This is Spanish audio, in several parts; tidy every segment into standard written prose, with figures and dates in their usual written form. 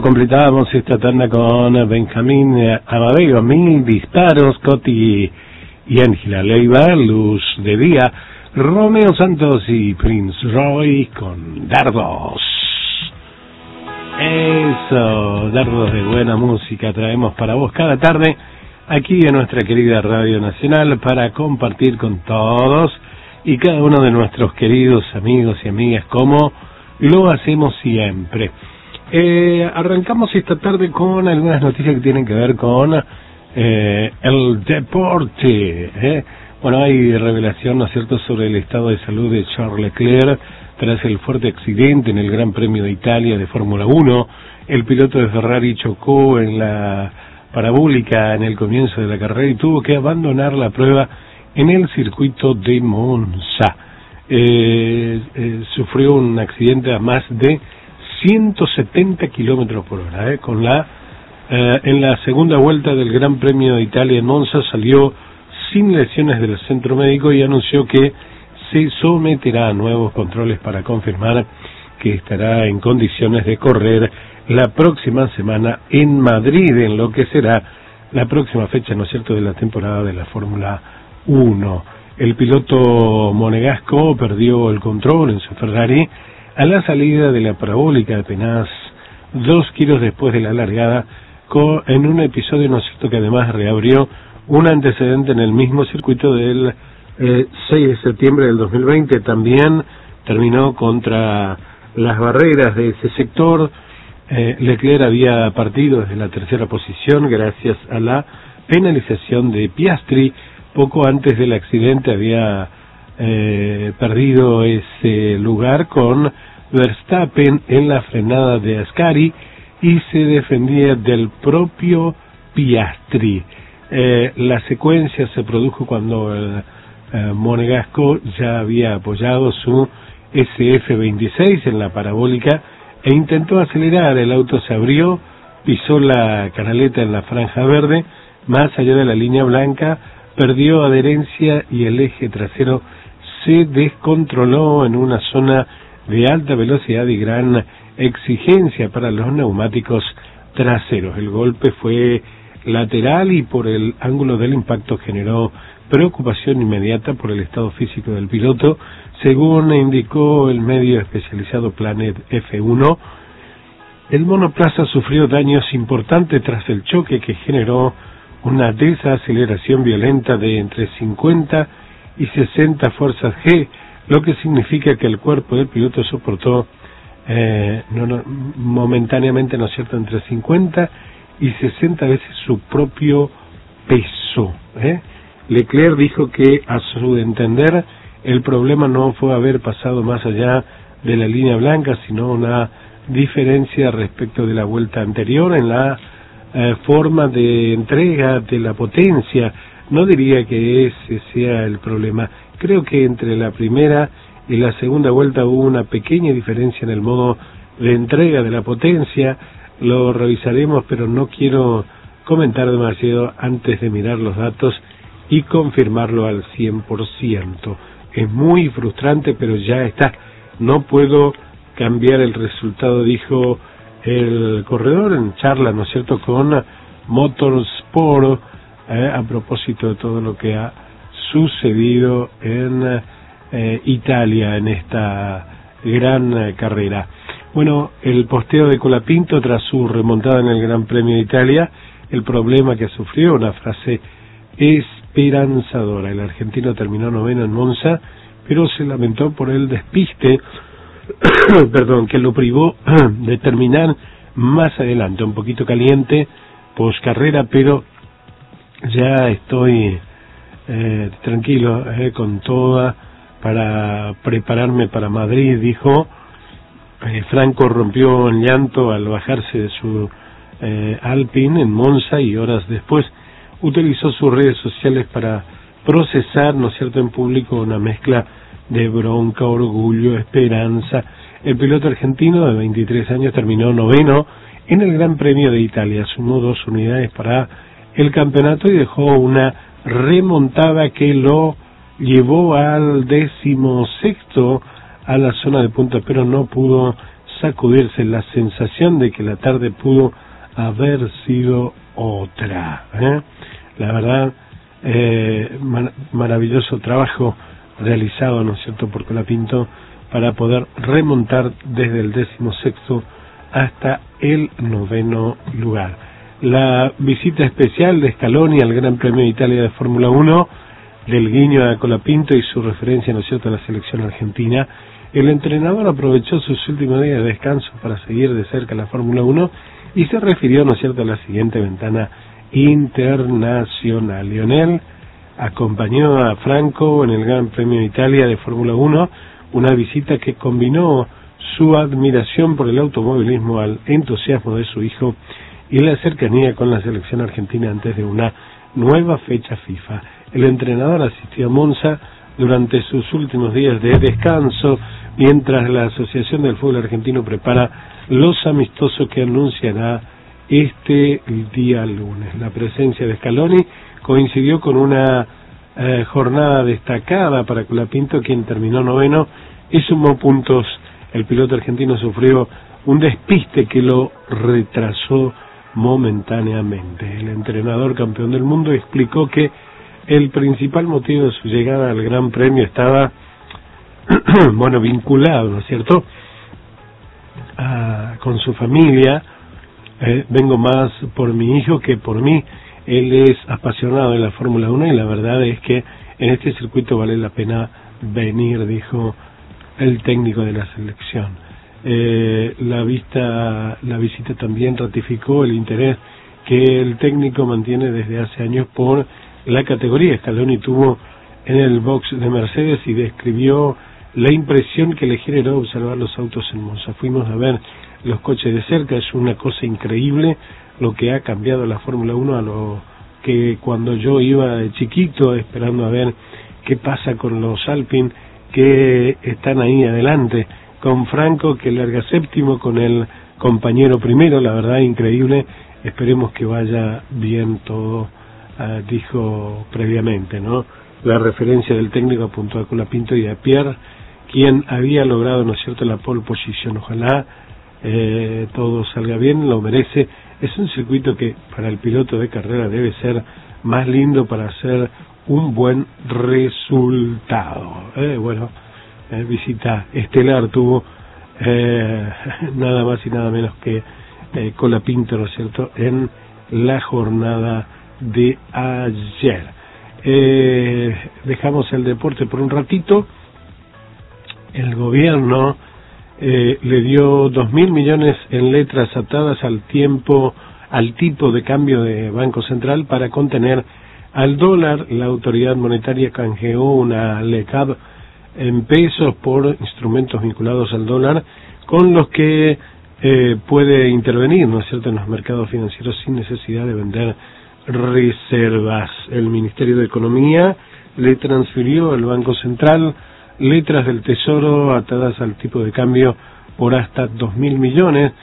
completábamos esta tanda con Benjamín Amadeo, Mil Disparos, Coti y Ángela Leiva, Luz de Día, Romeo Santos y Prince Roy con Dardos. Eso, dardos de buena música traemos para vos cada tarde aquí en nuestra querida Radio Nacional para compartir con todos y cada uno de nuestros queridos amigos y amigas como lo hacemos siempre. Arrancamos esta tarde con algunas noticias que tienen que ver con el deporte. Bueno, hay revelación, ¿no es cierto?, sobre el estado de salud de Charles Leclerc tras el fuerte accidente en el Gran Premio de Italia de Fórmula 1. El piloto de Ferrari chocó en la parabólica en el comienzo de la carrera y tuvo que abandonar la prueba en el circuito de Monza. Sufrió un accidente a más de 170 kilómetros por hora. En la segunda vuelta del Gran Premio de Italia en Monza salió sin lesiones del centro médico y anunció que se someterá a nuevos controles para confirmar que estará en condiciones de correr la próxima semana en Madrid, en lo que será la próxima fecha, ¿no es cierto?, de la temporada de la Fórmula 1. El piloto monegasco perdió el control en su Ferrari a la salida de la parabólica apenas 2 kilos después de la largada, en un episodio, ¿no es cierto?, que además reabrió un antecedente en el mismo circuito del 6 de septiembre del 2020. También terminó contra las barreras de ese sector. Leclerc había partido desde la tercera posición gracias a la penalización de Piastri. Poco antes del accidente había perdido ese lugar con Verstappen en la frenada de Ascari y se defendía del propio Piastri. La secuencia se produjo cuando el monegasco ya había apoyado su SF26 en la parabólica e intentó acelerar. El auto se abrió, pisó la canaleta en la franja verde, más allá de la línea blanca, perdió adherencia y el eje trasero se descontroló en una zona de alta velocidad y gran exigencia para los neumáticos traseros. El golpe fue lateral y por el ángulo del impacto generó preocupación inmediata por el estado físico del piloto, según indicó el medio especializado Planet F1. El monoplaza sufrió daños importantes tras el choque que generó una desaceleración violenta de entre 50 y 60 fuerzas G, lo que significa que el cuerpo del piloto soportó momentáneamente, ¿no es cierto?, entre 50 y 60 veces su propio peso. Leclerc dijo que, a su entender, el problema no fue haber pasado más allá de la línea blanca, sino una diferencia respecto de la vuelta anterior en la forma de entrega de la potencia. No diría que ese sea el problema. Creo que entre la primera y la segunda vuelta hubo una pequeña diferencia en el modo de entrega de la potencia. Lo revisaremos, pero no quiero comentar demasiado antes de mirar los datos y confirmarlo al 100%. Es muy frustrante, pero ya está. No puedo cambiar el resultado, dijo el corredor en charla, ¿no es cierto?, con Motorsport, a propósito de todo lo que ha sucedido en Italia en esta gran carrera. Bueno, el posteo de Colapinto tras su remontada en el Gran Premio de Italia, el problema que sufrió, una frase esperanzadora. El argentino terminó noveno en Monza, pero se lamentó por el despiste que lo privó de terminar más adelante. Un poquito caliente post carrera, pero ya estoy tranquilo, con toda para prepararme para Madrid, dijo. Franco rompió en llanto al bajarse de su Alpine en Monza y horas después utilizó sus redes sociales para procesar, ¿no es cierto?, en público una mezcla de bronca, orgullo, esperanza. El piloto argentino de 23 años terminó noveno en el Gran Premio de Italia, sumó 2 unidades para el campeonato y dejó una remontada que lo llevó al 16º a la zona de punta, pero no pudo sacudirse la sensación de que la tarde pudo haber sido otra. La verdad, maravilloso trabajo realizado, ¿no es cierto?, por Colapinto para poder remontar desde el 16º hasta el 9º lugar. La visita especial de Scaloni al Gran Premio de Italia de Fórmula 1, del guiño a Colapinto y su referencia, ¿no es cierto?, a la selección argentina. El entrenador aprovechó sus últimos días de descanso para seguir de cerca la Fórmula 1 y se refirió, ¿no es cierto?, a la siguiente ventana internacional. Lionel acompañó a Franco en el Gran Premio de Italia de Fórmula 1, una visita que combinó su admiración por el automovilismo al entusiasmo de su hijo y la cercanía con la selección argentina antes de una nueva fecha FIFA. El entrenador asistió a Monza durante sus últimos días de descanso, mientras la Asociación del Fútbol Argentino prepara los amistosos que anunciará este día lunes. La presencia de Scaloni coincidió con una jornada destacada para Colapinto, quien terminó 9º y sumó puntos. El piloto argentino sufrió un despiste que lo retrasó momentáneamente. El entrenador campeón del mundo explicó que el principal motivo de su llegada al Gran Premio estaba vinculado, ¿no es cierto?, con su familia. Vengo más por mi hijo que por mí. Él es apasionado de la Fórmula 1 y la verdad es que en este circuito vale la pena venir, dijo el técnico de la selección. La visita también ratificó el interés que el técnico mantiene desde hace años por la categoría. Scaloni tuvo en el box de Mercedes y describió la impresión que le generó observar los autos en Monza. Fuimos a ver los coches de cerca, es una cosa increíble lo que ha cambiado la Fórmula 1 a lo que cuando yo iba de chiquito esperando a ver qué pasa con los Alpine que están ahí adelante, con Franco que larga séptimo, con el compañero primero. La verdad, increíble. Esperemos que vaya bien todo, dijo previamente, ¿no? La referencia del técnico apuntó a Colapinto y a Pierre, quien había logrado, ¿no es cierto?, la pole position. Ojalá todo salga bien, lo merece. Es un circuito que para el piloto de carrera debe ser más lindo para hacer un buen resultado. Visita estelar tuvo nada más y nada menos que Colapinto, ¿no es cierto?, en la jornada de ayer. Dejamos el deporte por un ratito. El gobierno le dio 2.000 millones en letras atadas al tipo de cambio de Banco Central para contener al dólar. La autoridad monetaria canjeó una LECAP en pesos por instrumentos vinculados al dólar, con los que puede intervenir, ¿no es cierto?, en los mercados financieros sin necesidad de vender reservas. El Ministerio de Economía le transfirió al Banco Central letras del Tesoro atadas al tipo de cambio por hasta 2.000 millones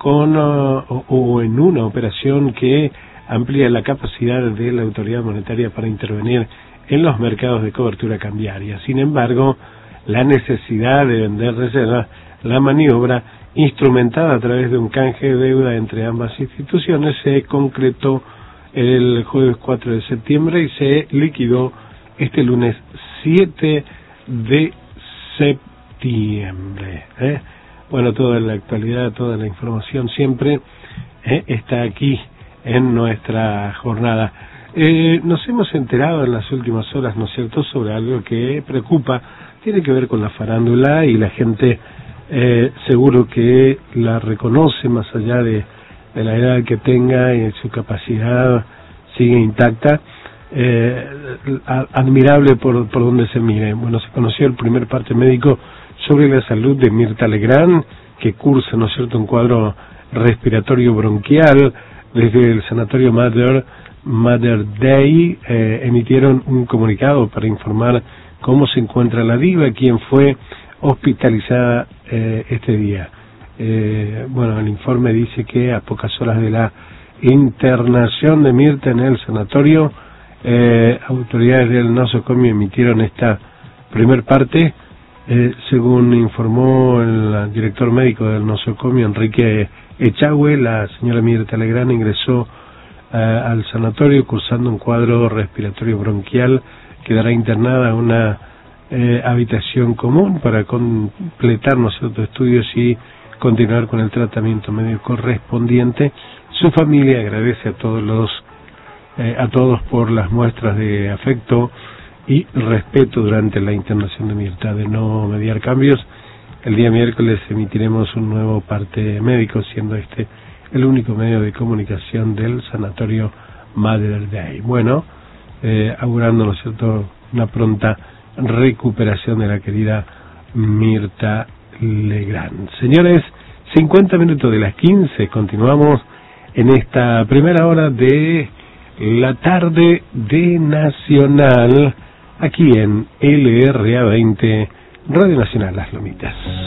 o en una operación que amplía la capacidad de la autoridad monetaria para intervenir en los mercados de cobertura cambiaria. Sin embargo, la necesidad de vender reservas, la maniobra instrumentada a través de un canje de deuda entre ambas instituciones, se concretó el jueves 4 de septiembre y se liquidó este lunes 7 de septiembre. Toda la actualidad, toda la información siempre está aquí en nuestra jornada. Nos hemos enterado en las últimas horas, ¿no es cierto?, sobre algo que preocupa, tiene que ver con la farándula, y la gente seguro que la reconoce más allá de la edad que tenga, y su capacidad sigue intacta. Admirable por donde se mire. Se conoció el primer parte médico sobre la salud de Mirta Legrand, que cursa, ¿no es cierto?, un cuadro respiratorio bronquial. Desde el sanatorio Mother Day emitieron un comunicado para informar cómo se encuentra la diva, quien fue hospitalizada este día. El informe dice que a pocas horas de la internación de Mirta en el sanatorio, autoridades del nosocomio emitieron esta primer parte Según informó el director médico del nosocomio, Enrique Echagüe, la señora Mirta Legrand ingresó al sanatorio cursando un cuadro respiratorio bronquial. Quedará internada en una habitación común para completar ciertos estudios y continuar con el tratamiento médico correspondiente. Su familia agradece a todos por las muestras de afecto y respeto durante la internación de Mirta. De no mediar cambios, el día miércoles emitiremos un nuevo parte médico, siendo este el único medio de comunicación del sanatorio Mother Day. Bueno, augurando, ¿no es cierto?, una pronta recuperación de la querida Mirta Legrand. Señores, 50 minutos de las 15, continuamos en esta primera hora de la tarde de Nacional, aquí en LRA 20, Radio Nacional Las Lomitas.